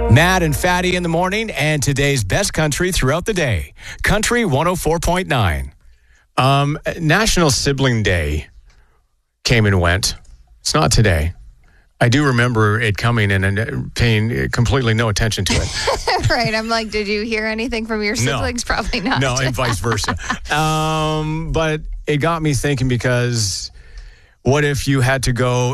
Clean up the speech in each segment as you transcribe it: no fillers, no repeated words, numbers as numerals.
Matt and Fatty in the morning, and today's best country throughout the day. Country 104.9. National Sibling Day came and went. It's not today. I do remember it coming and paying completely no attention to it. Right. I'm like, did you hear anything from your siblings? No. Probably not. No, and vice versa. But it got me thinking because what if you had to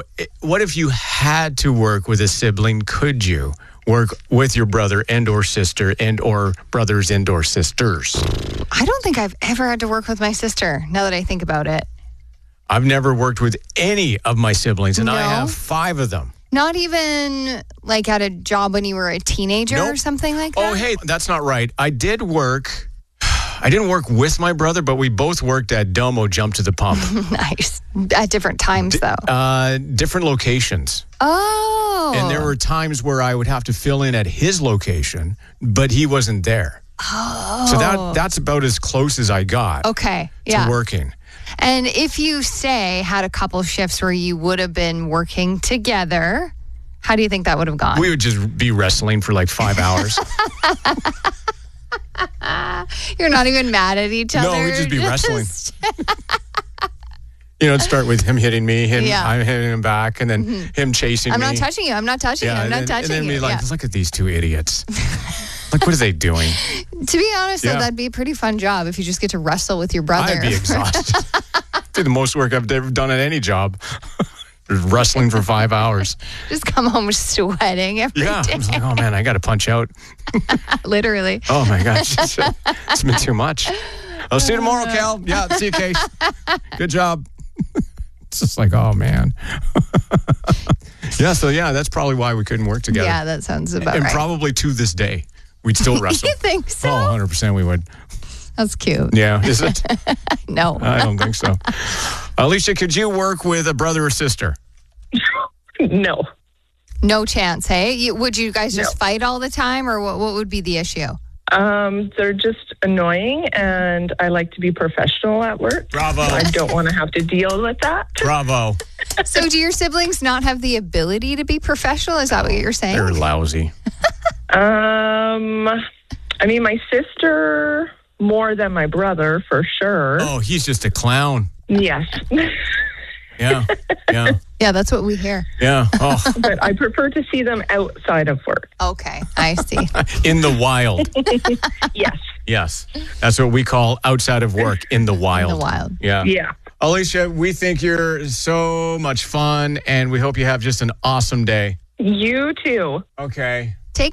work with a sibling? Could you work with your brother and or sister and or brothers and or sisters? I don't think I've ever had to work with my sister, now that I think about it. I've never worked with any of my siblings, and No? I have 5 of them. Not even like at a job when you were a teenager or Nope. something like that? Oh, hey, that's not right. I didn't work with my brother, but we both worked at Domo Jump to the Pump. Nice. At different times, though. Different locations. Oh. And there were times where I would have to fill in at his location, but he wasn't there. Oh. So that's about as close as I got Okay. to Yeah. working. And if you had a couple shifts where you would have been working together, how do you think that would have gone? We would just be wrestling for like 5 hours. You're not even mad at each other. No, we'd just be wrestling. It'd start with him hitting me, I'm hitting him back, and then him chasing I'm me. not touching you. I'm not touching you. I'm not touching and then you. be like, look at these 2 idiots. Like, what are they doing? To be honest, though, Yeah. that'd be a pretty fun job if you just get to wrestle with your brother. I'd be exhausted. Do the most work I've ever done at any job. Wrestling for 5 hours. Just come home sweating every day. I was like, oh man, I got to punch out. Literally. Oh my gosh, it's been too much. I'll see you tomorrow, Cal. Yeah, see you, Case. Good job. It's just like, oh man. That's probably why we couldn't work together. Yeah, that sounds about and right. probably to this day, we'd still wrestle. You think so? Oh, 100% we would. That's cute. Yeah, is it? No. I don't think so. Alicia, could you work with a brother or sister? No. No chance, hey? Would you guys just fight all the time, or what would be the issue? They're just annoying, and I like to be professional at work. Bravo. I don't want to have to deal with that. Bravo. So do your siblings not have the ability to be professional? Is that what you're saying? They're lousy. My sister more than my brother, for sure. Oh, he's just a clown. Yes. Yeah. Yeah, that's what we hear. Yeah. Oh, But I prefer to see them outside of work. Okay, I see. in the wild. Yes. Yes. That's what we call outside of work, in the wild. In the wild. Yeah. Yeah. Alicia, we think you're so much fun, and we hope you have just an awesome day. You too. Okay.